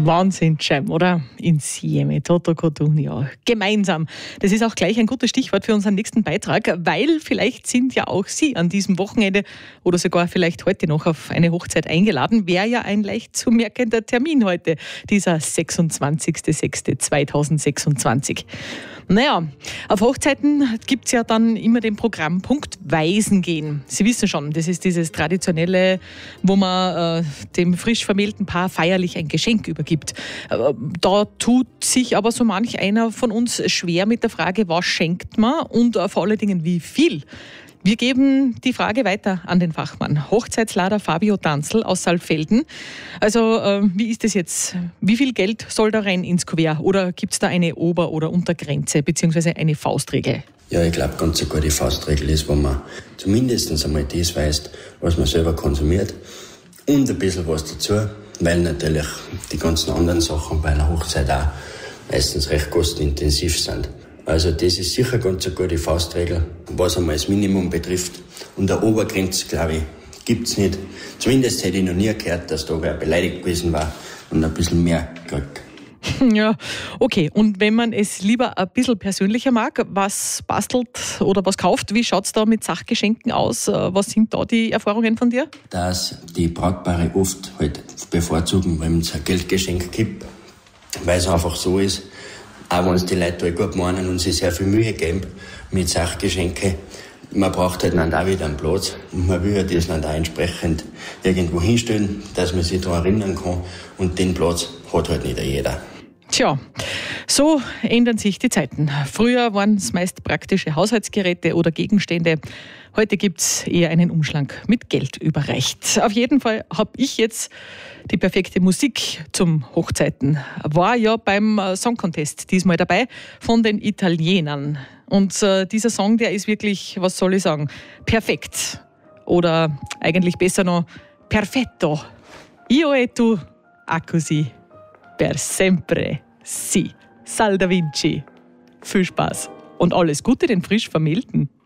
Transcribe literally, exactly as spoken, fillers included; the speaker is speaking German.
Wahnsinn, Cem, oder? Insieme, Toto Cotugno. Gemeinsam. Das ist auch gleich ein gutes Stichwort für unseren nächsten Beitrag, weil vielleicht sind ja auch Sie an diesem Wochenende oder sogar vielleicht heute noch auf eine Hochzeit eingeladen. Wäre ja ein leicht zu merkender Termin heute, dieser sechsundzwanzigster sechster zweitausendsechsundzwanzig. Naja, auf Hochzeiten gibt es ja dann immer den Programmpunkt Weisen gehen. Sie wissen schon, das ist dieses traditionelle, wo man äh, dem frisch vermählten Paar feierlich ein Geschenk übergibt. Äh, da tut sich aber so manch einer von uns schwer mit der Frage, was schenkt man und äh, vor allen Dingen wie viel. Wir geben die Frage weiter an den Fachmann, Hochzeitslader Fabio Danzl aus Saalfelden. Also äh, wie ist das jetzt? Wie viel Geld soll da rein ins Kuvert? Oder gibt es da eine Ober- oder Untergrenze beziehungsweise eine Faustregel? Ja, ich glaube, ganz eine gute Faustregel ist, wo man zumindest einmal das weiß, was man selber konsumiert und ein bisschen was dazu, weil natürlich die ganzen anderen Sachen bei einer Hochzeit auch meistens recht kostenintensiv sind. Also das ist sicher ganz eine gute Faustregel, was einmal das Minimum betrifft. Und eine Obergrenze, glaube ich, gibt es nicht. Zumindest hätte ich noch nie gehört, dass da wer beleidigt gewesen war und ein bisschen mehr gekriegt. Ja, okay. Und wenn man es lieber ein bisschen persönlicher mag, was bastelt oder was kauft, wie schaut es da mit Sachgeschenken aus? Was sind da die Erfahrungen von dir? Dass die Brautpaare oft halt bevorzugen, wenn es ein Geldgeschenk gibt, weil es einfach so ist, auch wenn es die Leute halt gut meinen und sich sehr viel Mühe geben mit Sachgeschenken, man braucht halt dann auch wieder einen Platz und man will ja das dann auch entsprechend irgendwo hinstellen, dass man sich daran erinnern kann und den Platz hat halt nicht jeder. Tja, so ändern sich die Zeiten. Früher waren es meist praktische Haushaltsgeräte oder Gegenstände. Heute gibt es eher einen Umschlag mit Geld überreicht. Auf jeden Fall habe ich jetzt die perfekte Musik zum Hochzeiten. War ja beim Song Contest diesmal dabei von den Italienern. Und äh, dieser Song, der ist wirklich, was soll ich sagen, perfekt. Oder eigentlich besser noch, perfetto. Io e tu, a così. Per sempre, sì. Sal da Vinci. Viel Spaß und alles Gute den frisch Vermählten.